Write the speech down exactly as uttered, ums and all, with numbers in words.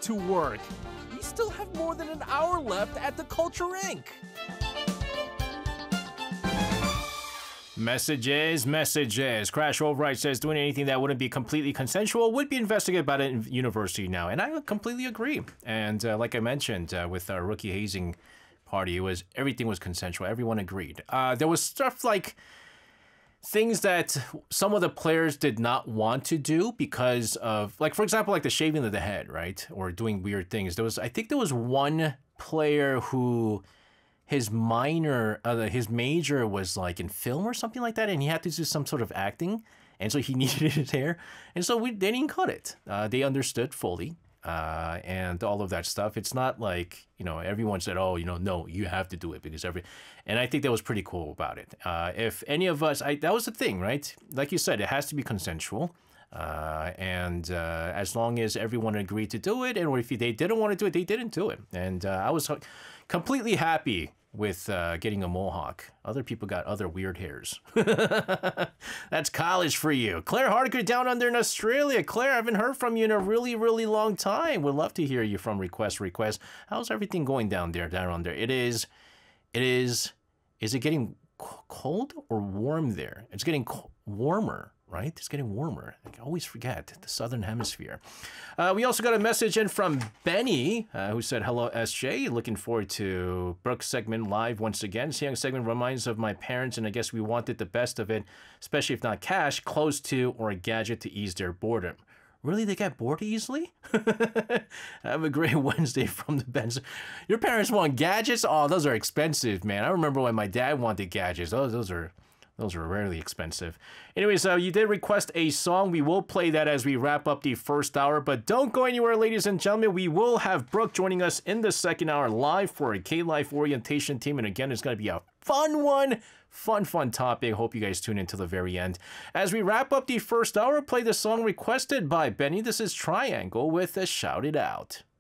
to work. We still have more than an hour left at the Culture Incorporated. Messages, messages. Crash Override says doing anything that wouldn't be completely consensual would be investigated by the university now. And I completely agree. And uh, like I mentioned uh, with our rookie hazing party, it was everything was consensual. Everyone agreed. Uh, there was stuff like things that some of the players did not want to do because of, like, for example, like the shaving of the head, right? Or doing weird things. There was, I think there was one player who his minor, uh, his major was like in film or something like that, and he had to do some sort of acting, and so he needed his hair, and so we they didn't cut it. Uh, they understood fully, uh, and all of that stuff. It's not like, you know, everyone said, oh, you know, no, you have to do it because every, and I think that was pretty cool about it. Uh, if any of us, I, that was the thing, right? Like you said, it has to be consensual. Uh, and uh, as long as everyone agreed to do it, and or if they didn't want to do it, they didn't do it. And uh, I was completely happy with uh, getting a mohawk. Other people got other weird hairs. That's college for you. Claire Hardiker down under in Australia. Claire, I haven't heard from you in a really, really long time. Would love to hear you from Request Request. How's everything going down there, down under? It is, it is, is it getting cold or warm there? It's getting warmer. Right? It's getting warmer. I always forget the Southern Hemisphere. Uh, we also got a message in from Benny, uh, who said, hello, S J. Looking forward to Brooks' segment live once again. Seeing segment reminds of my parents, and I guess we wanted the best of it, especially if not cash, close to, or a gadget to ease their boredom. Really? They get bored easily? Have a great Wednesday from the Benz. Your parents want gadgets? Oh, those are expensive, man. I remember when my dad wanted gadgets. Those, those are... Those are rarely expensive. Anyways, uh, you did request a song. We will play that as we wrap up the first hour. But don't go anywhere, ladies and gentlemen. We will have Brooke joining us in the second hour live for a K-Life orientation team. And again, it's going to be a fun one. Fun, fun topic. Hope you guys tune in to the very end. As we wrap up the first hour, play the song requested by Benny. This is Triangle with a Shout It Out.